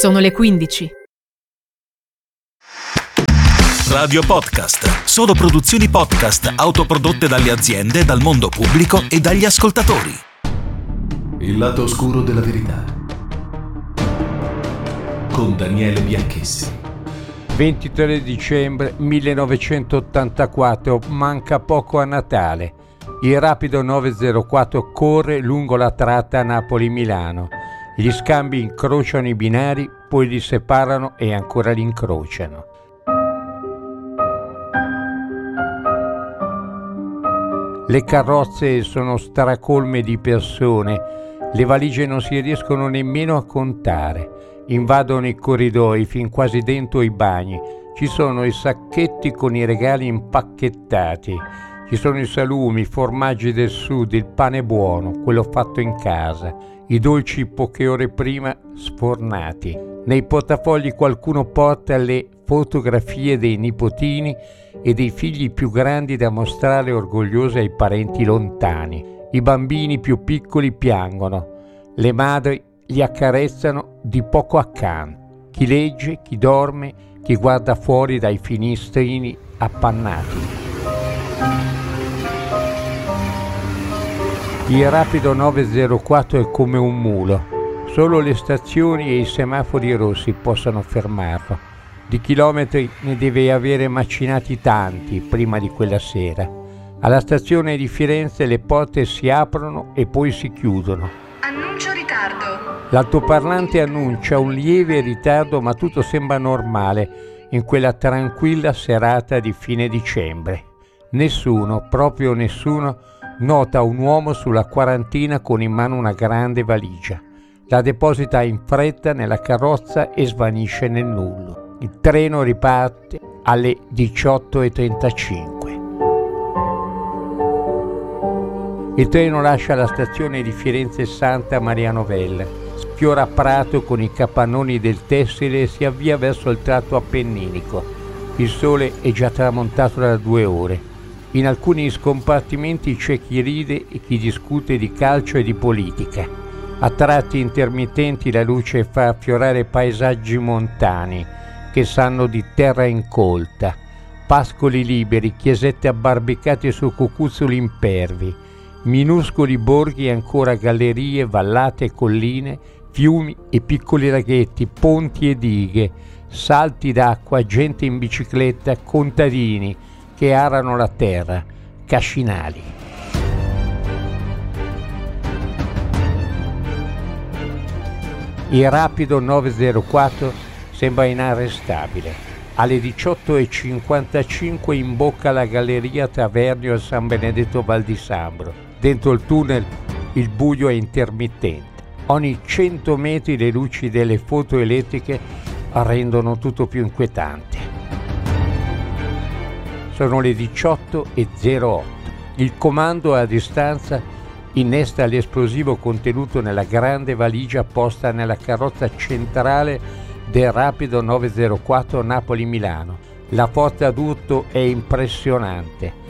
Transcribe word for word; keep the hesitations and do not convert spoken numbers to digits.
Sono le quindici. Radio Podcast. Solo produzioni podcast autoprodotte dalle aziende, dal mondo pubblico e dagli ascoltatori. Il lato oscuro della verità. Con Daniele Bianchessi. ventitré dicembre millenovecentottantaquattro, manca poco a Natale. Il rapido nove zero quattro corre lungo la tratta Napoli-Milano. Gli scambi incrociano i binari, poi li separano e ancora li incrociano. Le carrozze sono stracolme di persone, le valigie non si riescono nemmeno a contare. Invadono i corridoi fin quasi dentro i bagni. Ci sono i sacchetti con i regali impacchettati. Ci sono i salumi, i formaggi del sud, il pane buono, quello fatto in casa, i dolci poche ore prima sfornati. Nei portafogli qualcuno porta le fotografie dei nipotini e dei figli più grandi da mostrare orgogliosi ai parenti lontani. I bambini più piccoli piangono. Le madri li accarezzano di poco accanto. Chi legge, chi dorme, chi guarda fuori dai finestrini appannati. Il rapido nove zero quattro è come un mulo. Solo le stazioni e i semafori rossi possono fermarlo. Di chilometri ne deve avere macinati tanti prima di quella sera. Alla stazione di Firenze le porte si aprono e poi si chiudono. Annuncio ritardo. L'altoparlante annuncia un lieve ritardo, ma tutto sembra normale in quella tranquilla serata di fine dicembre. Nessuno, proprio nessuno, nota un uomo sulla quarantina con in mano una grande valigia. La deposita in fretta nella carrozza e svanisce nel nulla. Il treno riparte alle diciotto e trentacinque. Il treno lascia la stazione di Firenze Santa Maria Novella, sfiora Prato con i capannoni del tessile e si avvia verso il tratto appenninico. Il sole è già tramontato da due ore. In alcuni scompartimenti c'è chi ride e chi discute di calcio e di politica. A tratti intermittenti la luce fa affiorare paesaggi montani che sanno di terra incolta, pascoli liberi, chiesette abbarbicate su cucuzzoli impervi, minuscoli borghi e ancora gallerie, vallate e colline, fiumi e piccoli laghetti, ponti e dighe, salti d'acqua, gente in bicicletta, contadini che arano la terra, cascinali. Il rapido nove zero quattro sembra inarrestabile. Alle diciotto e cinquantacinque imbocca la galleria tra Vernio e San Benedetto Val di Sambro. Dentro il tunnel il buio è intermittente. Ogni cento metri le luci delle foto elettriche rendono tutto più inquietante. Sono le diciotto e zero otto. Il comando a distanza innesta l'esplosivo contenuto nella grande valigia posta nella carrozza centrale del rapido nove zero quattro Napoli-Milano. La forza d'urto è impressionante.